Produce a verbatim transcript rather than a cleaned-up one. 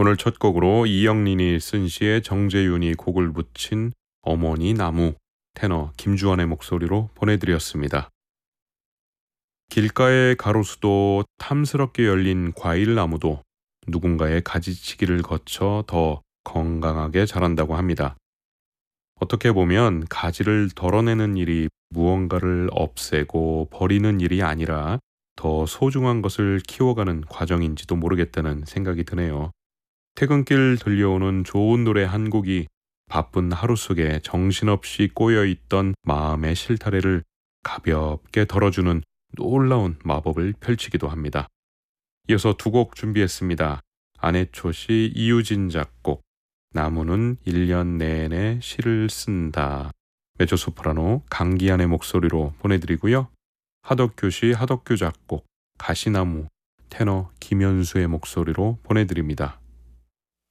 오늘 첫 곡으로 이영린이 쓴 시에 정재윤이 곡을 붙인 어머니 나무, 테너 김주환의 목소리로 보내드렸습니다. 길가의 가로수도 탐스럽게 열린 과일나무도 누군가의 가지치기를 거쳐 더 건강하게 자란다고 합니다. 어떻게 보면 가지를 덜어내는 일이 무언가를 없애고 버리는 일이 아니라 더 소중한 것을 키워가는 과정인지도 모르겠다는 생각이 드네요. 퇴근길 들려오는 좋은 노래 한 곡이 바쁜 하루 속에 정신없이 꼬여있던 마음의 실타래를 가볍게 덜어주는 놀라운 마법을 펼치기도 합니다. 이어서 두 곡 준비했습니다. 안혜초 씨, 이유진 작곡, 나무는 일 년 내내 시를 쓴다. 메조소프라노 강기안의 목소리로 보내드리고요. 하덕규 씨, 하덕규 작곡, 가시나무, 테너 김현수의 목소리로 보내드립니다.